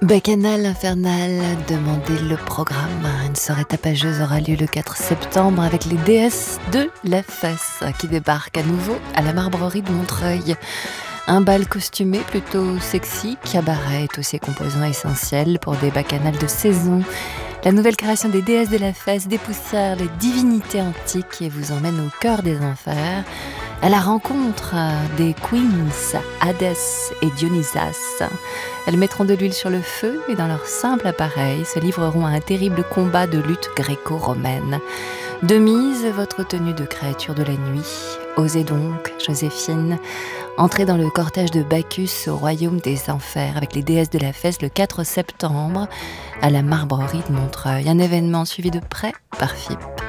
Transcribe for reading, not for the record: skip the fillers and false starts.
Bacchanal infernal, demandez le programme. Une soirée tapageuse aura lieu le 4 septembre avec les déesses de la fesse qui débarquent à nouveau à la Marbrerie de Montreuil. Un bal costumé plutôt sexy, cabaret et tous ses composants essentiels pour des bacchanales de saison. La nouvelle création des déesses de la fesse dépoussière les divinités antiques et vous emmène au cœur des enfers, à la rencontre des queens Hadès et Dionysos. Elles mettront de l'huile sur le feu et dans leur simple appareil se livreront à un terrible combat de lutte gréco-romaine. De mise, votre tenue de créature de la nuit. Osez donc, Joséphine, entrer dans le cortège de Bacchus au royaume des enfers avec les déesses de la fesse le 4 septembre à la Marbrerie de Montreuil. Un événement suivi de près par FIP.